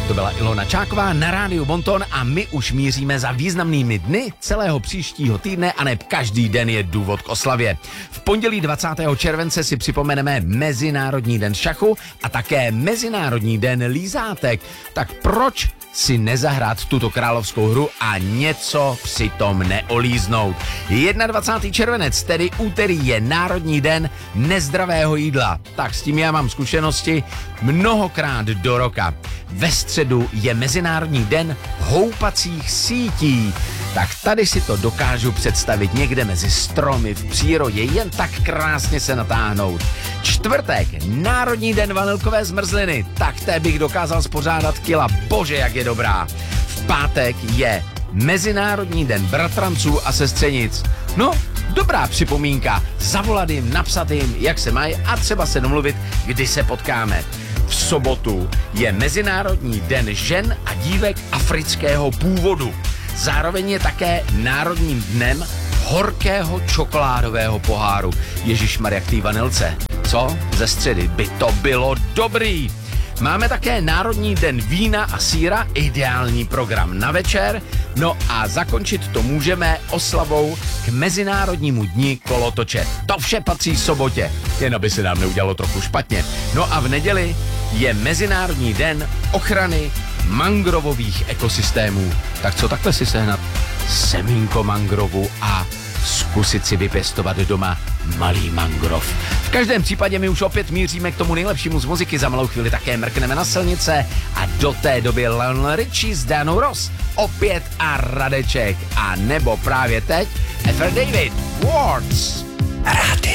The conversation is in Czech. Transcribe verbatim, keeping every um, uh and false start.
Tak to byla Ilona Čáková na rádiu Bonton a my už míříme za významnými dny celého příštího týdne a neb každý den je důvod k oslavě. V pondělí dvacátého července si připomeneme Mezinárodní den šachu a také Mezinárodní den lízátek. Tak proč si nezahrát tuto královskou hru a něco přitom neolíznout? dvacátého prvního červenec, tedy úterý, je Národní den nezdravého jídla. Tak s tím já mám zkušenosti mnohokrát do roka. Ve středu je Mezinárodní den houpacích sítí. Tak tady si to dokážu představit někde mezi stromy v přírodě, jen tak krásně se natáhnout. Čtvrtek, Národní den vanilkové zmrzliny, tak té bych dokázal spořádat kila, bože jak je dobrá. V pátek je Mezinárodní den bratranců a sestřenic. No, dobrá připomínka, zavolat jim, napsat jim, jak se mají a třeba se domluvit, kdy se potkáme. V sobotu je Mezinárodní den žen a dívek afrického původu. Zároveň je také Národním dnem horkého čokoládového poháru. Ježišmarja, k té vanilce. Co? Ze středy by to bylo dobrý. Máme také Národní den vína a sýra, ideální program na večer. No a zakončit to můžeme oslavou k Mezinárodnímu dni kolotoče. To vše patří sobotě, jen aby se nám neudělalo trochu špatně. No a v neděli je Mezinárodní den ochrany mangrovových ekosystémů. Tak co takhle si sehnat semínko mangrovu a zkusit si vypěstovat doma malý mangrov. V každém případě my už opět míříme k tomu nejlepšímu z muziky. Za malou chvíli také mrkneme na silnice a do té doby Lionel Richie s Dianou Ross. Opět a Radeček. A nebo právě teď Efer David Words. Rádio